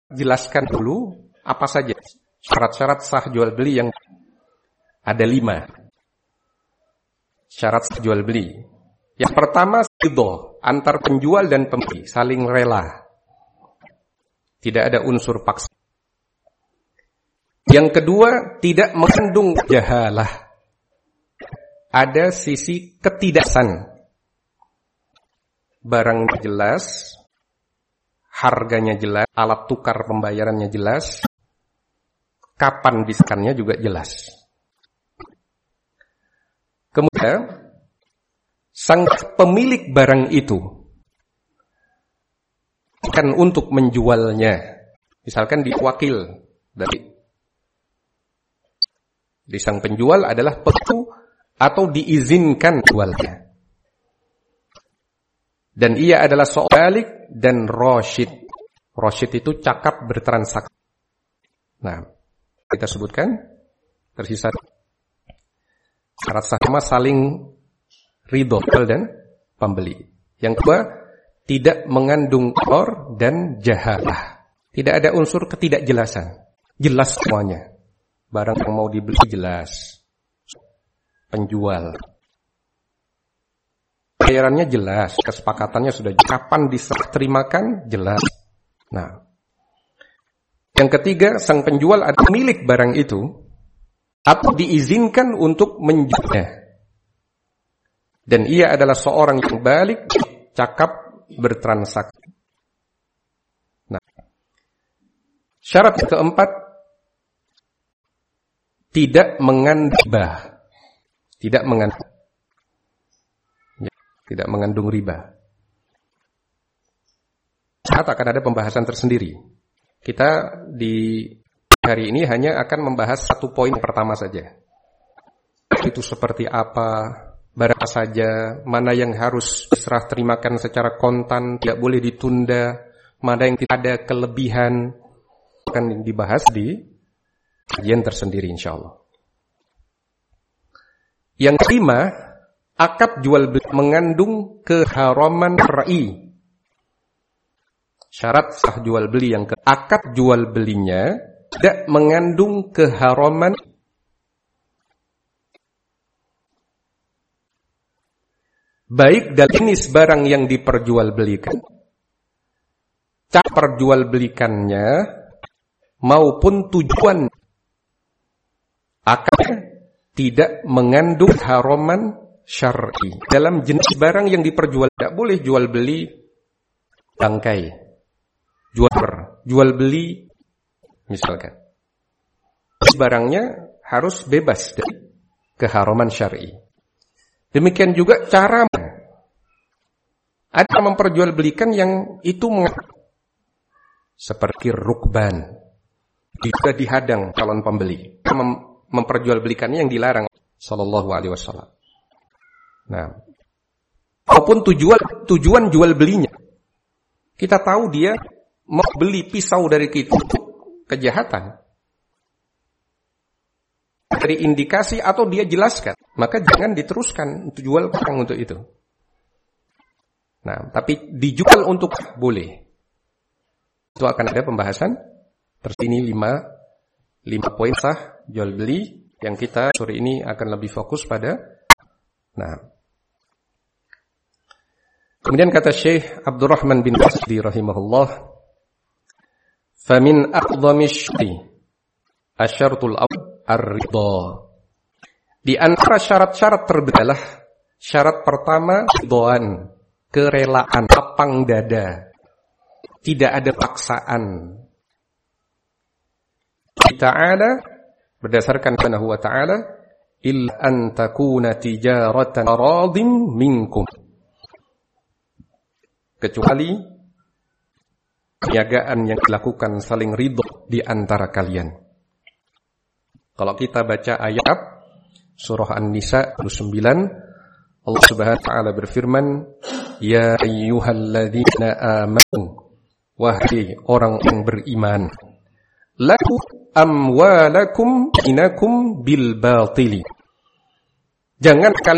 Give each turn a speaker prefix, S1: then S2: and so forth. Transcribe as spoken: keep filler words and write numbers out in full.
S1: jelaskan dulu apa saja syarat-syarat sah jual beli yang ada lima. Syarat sah jual beli. Yang pertama, ridho antar penjual dan pembeli, saling rela. Tidak ada unsur paksa. Yang kedua, tidak mengandung jahalah. Ada sisi ketidaksan. Barang jelas, harganya jelas, alat tukar pembayarannya jelas, kapan diskannya juga jelas. Kemudian, sang pemilik barang itu akan untuk menjualnya, misalkan diwakil dari di sang penjual adalah pelaku atau diizinkan jualnya, dan ia adalah seorang balik dan rasyid. Rasyid itu cakap bertransaksi. Nah, kita sebutkan tersisa syarat sama saling ridho dan pembeli. Yang kedua, tidak mengandung or dan jahalah. Tidak ada unsur ketidakjelasan. Jelas semuanya. Barang yang mau dibeli jelas. Penjual. Bayarannya jelas. Kesepakatannya sudah kapan diserah terimakan jelas. Nah, yang ketiga, sang penjual adalah pemilik barang itu atau diizinkan untuk menjualnya. Dan ia adalah seorang yang balik, cakap, bertransaksi. Nah, syarat keempat, tidak mengandung riba. Tidak mengandung, ya, tidak mengandung riba. Saat akan ada pembahasan tersendiri. Kita di hari ini hanya akan membahas satu poin pertama saja. Itu seperti apa, barang saja, mana yang harus diserah terimakan secara kontan, tidak boleh ditunda, mana yang tidak ada kelebihan, akan dibahas di kajian tersendiri insyaallah. Yang kelima, akad jual beli mengandung keharaman syar'i. Syarat sah jual beli yang ke akad jual belinya tidak mengandung keharaman baik dari jenis barang yang diperjualbelikan, cara perjualbelikannya maupun tujuan, akadnya tidak mengandung haraman syar'i. Dalam jenis barang yang diperjual tidak boleh jual beli bangkai, jual jual beli misalkan. Barangnya harus bebas dari keharaman syar'i. Demikian juga cara ada memperjualbelikan yang itu seperti rukban, juga dihadang calon pembeli, Mem- memperjualbelikannya yang dilarang sallallahu alaihi wasallam. Nah, maupun tujuan tujuan jual belinya, kita tahu dia mau beli pisau dari kita untuk kejahatan, dari indikasi atau dia jelaskan, maka jangan diteruskan untuk jual barang untuk itu. Nah, tapi dijual untuk boleh. Itu akan ada pembahasan. Terus ini lima, lima poin sah jual beli yang kita sore ini akan lebih fokus pada. Nah, kemudian kata Syekh Abdurrahman bin Asdi rahimahullah, famin a'dhami syarti asyaratul awwal ar-ridha. Di antara syarat-syarat terbedalah syarat pertama ridhaan, kerelaan, lapang dada, tidak ada paksaan. Ta'ala berdasarkan Subhanahu wa ta'ala, illa an takuna tijaratan radhim minkum, kecuali perniagaan yang dilakukan saling ridho di antara kalian. Kalau kita baca ayat surah An-Nisa dua puluh sembilan, Allah Subhanahu wa taala berfirman, ya ayyuhalladzina amanu, wahai orang yang beriman, laku amwalakum inakum bil batili, jangan kalian